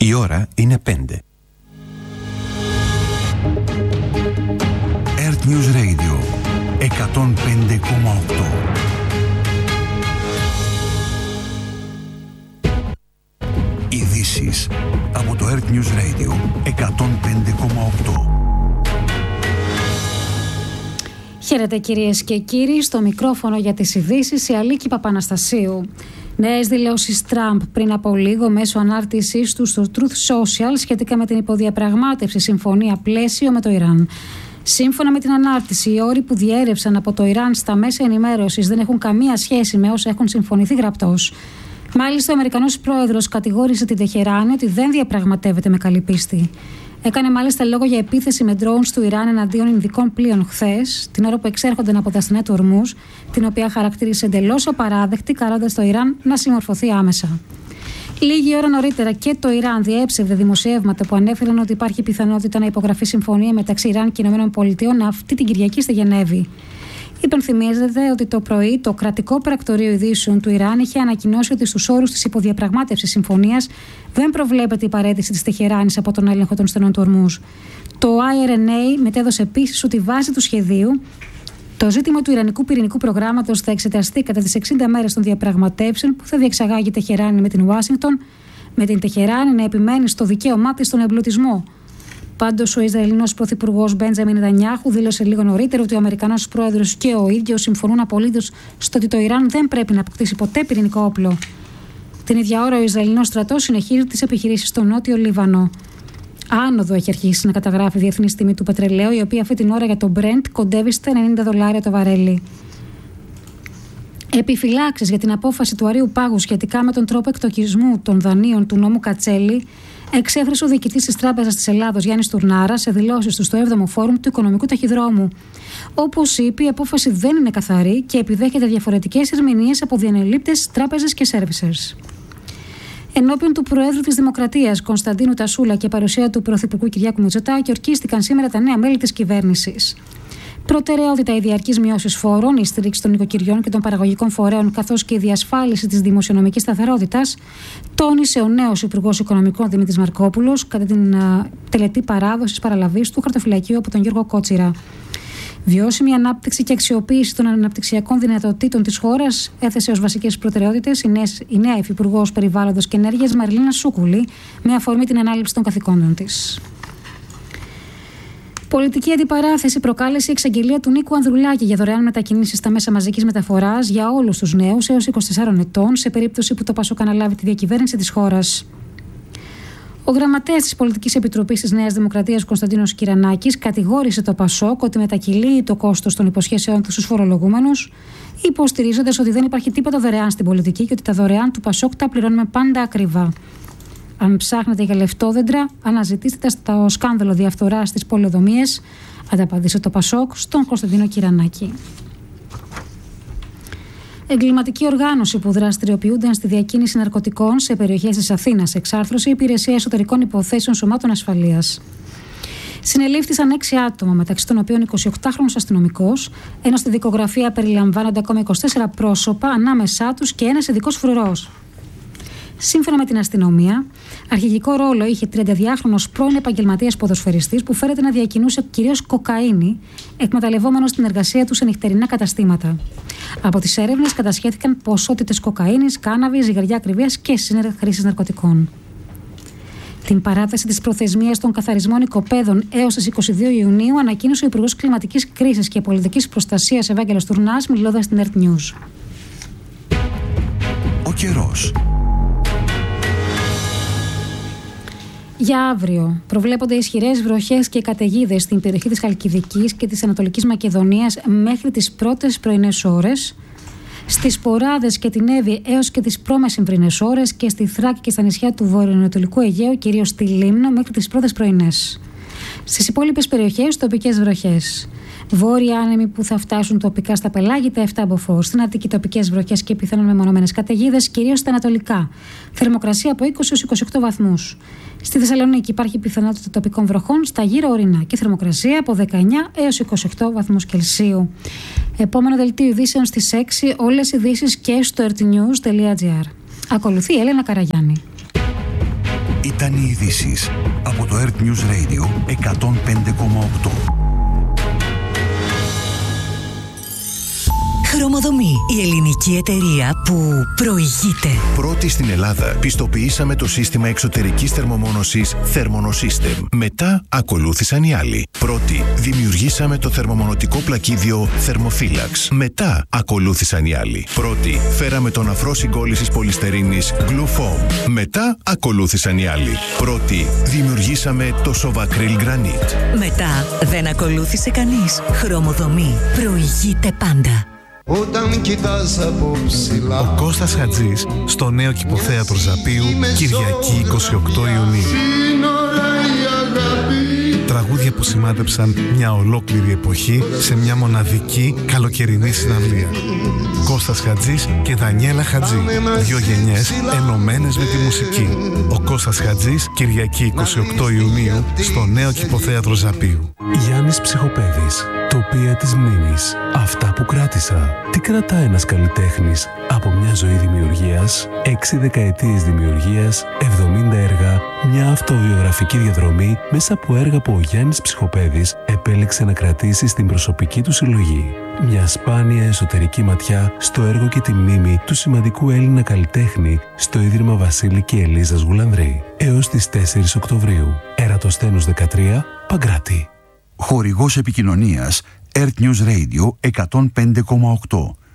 Η ώρα είναι 5. Earth News Radio 105,8. Ειδήσεις από το Earth News Radio 105,8. Χαίρετε κυρίες και κύριοι, στο μικρόφωνο για τις ειδήσεις η Αλίκη Παπαναστασίου. Νέες δηλώσεις Τραμπ πριν από λίγο μέσω ανάρτησής του στο Truth Social σχετικά με την υποδιαπραγμάτευση συμφωνία πλαίσιο με το Ιράν. Σύμφωνα με την ανάρτηση, οι όροι που διέρευσαν από το Ιράν στα μέσα ενημέρωσης δεν έχουν καμία σχέση με όσα έχουν συμφωνηθεί γραπτώς. Μάλιστα, ο Αμερικανός πρόεδρος κατηγόρησε την Τεχεράνη ότι δεν διαπραγματεύεται με καλή πίστη. Έκανε μάλιστα λόγο για επίθεση με drones του Ιράν εναντίον Ινδικών πλοίων χθες, την ώρα που εξέρχονταν από τα στενά του Ορμούζ, την οποία χαρακτήρισε εντελώς απαράδεκτη, καλώντας το Ιράν να συμμορφωθεί άμεσα. Λίγη ώρα νωρίτερα και το Ιράν διέψευδε δημοσιεύματα που ανέφεραν ότι υπάρχει πιθανότητα να υπογραφεί συμφωνία μεταξύ Ιράν και ΗΠΑ αυτή την Κυριακή στη Γενέβη. Υπενθυμίζεται ότι το πρωί το κρατικό πρακτορείο ειδήσεων του Ιράν είχε ανακοινώσει ότι στους όρους της υποδιαπραγμάτευσης συμφωνίας δεν προβλέπεται η παραίτηση της Τεχεράνης από τον έλεγχο των στενών του Ορμούζ. Το IRNA μετέδωσε επίσης ότι βάσει του σχεδίου το ζήτημα του Ιρανικού πυρηνικού προγράμματος θα εξεταστεί κατά τις 60 μέρες των διαπραγματεύσεων που θα διεξαγάγει η Τεχεράνη με την Ουάσιγκτον, με την Τεχεράνη να επιμένει στο δικαίωμά της στον εμπλουτισμό. Πάντως, ο Ισραηλινός πρωθυπουργός Μπέντζαμιν Νετανιάχου δήλωσε λίγο νωρίτερα ότι ο Αμερικανός πρόεδρος και ο ίδιος συμφωνούν απολύτως στο ότι το Ιράν δεν πρέπει να αποκτήσει ποτέ πυρηνικό όπλο. Την ίδια ώρα, ο Ισραηλινός στρατός συνεχίζει τις επιχειρήσεις στο νότιο Λίβανο. Άνοδο έχει αρχίσει να καταγράφει η διεθνής τιμή του πετρελαίου, η οποία αυτή την ώρα για το Brent κοντεύει στα $90 το βαρέλι. Επιφυλάξεις για την απόφαση του Αρείου Πάγου σχετικά με τον τρόπο εκτοκισμού των δανείων του νόμου Κατσέλη εξέφρασε ο διοικητής της Τράπεζας της Ελλάδος Γιάννης Τουρνάρα σε δηλώσεις του στο 7ο Φόρουμ του Οικονομικού Ταχυδρόμου. Όπως είπε, η απόφαση δεν είναι καθαρή και επιδέχεται διαφορετικές ερμηνείες από διανελήπτες, τράπεζες και σέρβισερς. Ενώπιον του Προέδρου της Δημοκρατίας Κωνσταντίνου Τασούλα και παρουσία του Πρωθυπουργού Κυριάκου Μητσοτάκη ορκίστηκαν σήμερα τα νέα μέλη της κυβέρνησης. Προτεραιότητα οι διαρκείς μειώσεις φόρων, η στήριξη των νοικοκυριών και των παραγωγικών φορέων, καθώς και η διασφάλιση της δημοσιονομικής σταθερότητας, τόνισε ο νέος Υπουργός Οικονομικών Δημήτρης Μαρκόπουλος κατά την τελετή παράδοσης παραλαβής του χαρτοφυλακίου από τον Γιώργο Κότσιρα. Βιώσιμη ανάπτυξη και αξιοποίηση των αναπτυξιακών δυνατοτήτων της χώρας έθεσε ως βασικές προτεραιότητες η νέα Υφυπουργός Περιβάλλοντος και Ενέργειας Μαριλίνα Σούκουλη, με αφορμή την ανάληψη των καθηκόντων της. Πολιτική αντιπαράθεση προκάλεσε η εξαγγελία του Νίκου Ανδρουλάκη για δωρεάν μετακινήσεις στα μέσα μαζικής μεταφοράς για όλους τους νέους έως 24 ετών, σε περίπτωση που το ΠΑΣΟΚ αναλάβει τη διακυβέρνηση της χώρας. Ο γραμματέας της Πολιτικής Επιτροπής της Νέας Δημοκρατίας, Κωνσταντίνος Κυρανάκης, κατηγόρησε το ΠΑΣΟΚ ότι μετακυλεί το κόστος των υποσχέσεών του στους φορολογούμενους, υποστηρίζοντας ότι δεν υπάρχει τίποτα δωρεάν στην πολιτική και ότι τα δωρεάν του ΠΑΣΟΚ τα πληρώνουμε πάντα ακριβά. Αν ψάχνετε για λεφτόδεντρα, αναζητήστε το σκάνδαλο διαφθοράς στις πολεοδομίες, ανταπαντήσε το ΠΑΣΟΚ στον Κωνσταντίνο Κυρανάκη. Εγκληματική οργάνωση που δραστηριοποιούνταν στη διακίνηση ναρκωτικών σε περιοχές της Αθήνας, εξάρθρωσε η Υπηρεσία Εσωτερικών Υποθέσεων Σωμάτων Ασφαλείας. Συνελήφθησαν 6 άτομα, μεταξύ των οποίων 28χρονος αστυνομικός, ενώ στη δικογραφία περιλαμβάνονται ακόμα 24 πρόσωπα, ανάμεσά τους και ένας ειδικός φρουρός. Σύμφωνα με την αστυνομία, αρχηγικό ρόλο είχε 32χρονος πρώην επαγγελματίας ποδοσφαιριστής που φέρεται να διακινούσε κυρίως κοκαίνη, εκμεταλλευόμενος την εργασία του σε νυχτερινά καταστήματα. Από τις έρευνες κατασχέθηκαν ποσότητες κοκαίνης, κάναβη, ζυγαριά ακριβίας και χρήσης ναρκωτικών. Την παράταση της προθεσμίας των καθαρισμών οικοπαίδων έως τις 22 Ιουνίου ανακοίνωσε ο Υπουργός Κλιματικής Κρίσης και Πολιτικής Προστασίας Ευάγγελος Τουρνάς, μιλώντας στην Earth News. Ο καιρός. Για αύριο προβλέπονται ισχυρές βροχές και καταιγίδες στην περιοχή της Χαλκιδικής και της Ανατολικής Μακεδονίας μέχρι τις πρώτες πρωινές ώρες, στις Ποράδες και την Εύη έως και τις προμεσημβρινές ώρες και στη Θράκη και στα νησιά του βορειοανατολικού Αιγαίου, κυρίως στη Λίμνο, μέχρι τις πρώτες πρωινές. Στις υπόλοιπες περιοχές τοπικές βροχές. Βόρεια άνεμοι που θα φτάσουν τοπικά στα πελάγητα 7 μποφόρ. Στην Αττική τοπικές βροχές και πιθανόν μεμονωμένες καταιγίδες, κυρίως στα ανατολικά. Θερμοκρασία από 20 έως 28 βαθμούς. Στη Θεσσαλονίκη υπάρχει πιθανότητα τοπικών βροχών στα γύρω ορεινά και θερμοκρασία από 19 έως 28 βαθμούς Κελσίου. Επόμενο δελτίο ειδήσεων στις 6, όλες οι ειδήσεις και στο earthnews.gr. Ακολουθεί η Έλενα Καραγιάννη. Ήταν οι ειδήσεις από το Earth News Radio 105,8. Χρωμοδομή, η ελληνική εταιρεία που προηγείται. Πρώτη στην Ελλάδα, πιστοποιήσαμε το σύστημα εξωτερικής θερμομόνωσης Thermonosystem. Μετά ακολούθησαν οι άλλοι. Πρώτη, δημιουργήσαμε το θερμομονωτικό πλακίδιο Thermophilax. Μετά ακολούθησαν οι άλλοι. Πρώτη, φέραμε τον αφρό συγκόλλησης πολυστερίνης Glufoam. Μετά ακολούθησαν οι άλλοι. Πρώτη, δημιουργήσαμε το Sovacryl Granite. Μετά δεν ακολούθησε κανείς. Χρωμοδομή, προηγείται πάντα. Όταν κοιτάς από ψηλά. Ο Κώστας Χατζής στο νέο κηποθέατρο Ζαπίου, Κυριακή 28 Ιουνίου. Τραγούδια που σημάδεψαν μια ολόκληρη εποχή σε μια μοναδική καλοκαιρινή συναυλία. Κώστας Χατζής και Δανιέλα Χατζή. Δύο γενιές ενωμένες με τη μουσική. Ο Κώστας Χατζής, Κυριακή 28 Ιουνίου, στο νέο κηποθέατρο Ζαπίου. Γιάννης Ψυχοπέδης. Τοπία της μνήμης. Αυτά που κράτησα. Τι κρατά ένας καλλιτέχνης από μια ζωή δημιουργίας, 6 δεκαετίες δημιουργίας, 70 έργα, μια αυτοβιογραφική διαδρομή μέσα από έργα που ο Γιάννης Ψυχοπέδης επέλεξε να κρατήσει στην προσωπική του συλλογή. Μια σπάνια εσωτερική ματιά στο έργο και τη μνήμη του σημαντικού Έλληνα καλλιτέχνη στο Ίδρυμα Βασίλη και Ελίζας Γουλανδρή. Έως τις 4 Οκτωβρίου. Ερατοσθένους 13, Παγκράτη. Χορηγός επικοινωνίας Earth News Radio 105,8.